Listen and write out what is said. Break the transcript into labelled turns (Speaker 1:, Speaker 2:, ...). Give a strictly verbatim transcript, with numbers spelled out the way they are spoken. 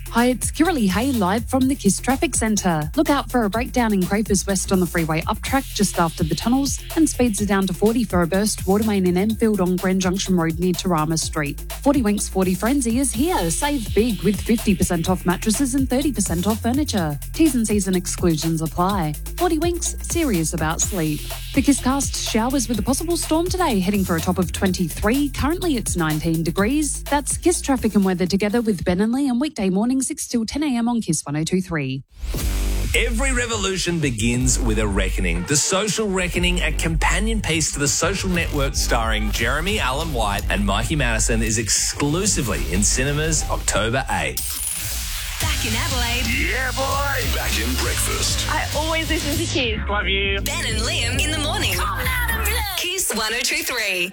Speaker 1: Hi, it's Kiralee Hay live from the KISS Traffic Centre. Look out for a breakdown in Crafers West on the freeway uptrack just after the tunnels, and speeds are down to forty for a burst water main in Enfield on Grand Junction Road near Tarama Street. forty Winks forty Frenzy is here. Save big with fifty percent off mattresses and thirty percent off furniture. T's and C's and exclusions apply. forty Winks, serious about sleep. The KISScast showers with a possible storm today, heading for a top of twenty-three. Currently it's nineteen degrees. That's KISS traffic and weather together with Ben and Lee on weekday morning six till ten a m on KISS one oh two point three.
Speaker 2: Every revolution begins with a reckoning. The Social Reckoning, a companion piece to The Social Network starring Jeremy Allen White and Mikey Madison, is exclusively in cinemas October eighth.
Speaker 3: Back in Adelaide.
Speaker 4: Yeah, boy. Back in breakfast.
Speaker 5: I always listen to KISS.
Speaker 4: Love you.
Speaker 3: Ben and Liam in the morning. KISS one oh two point three.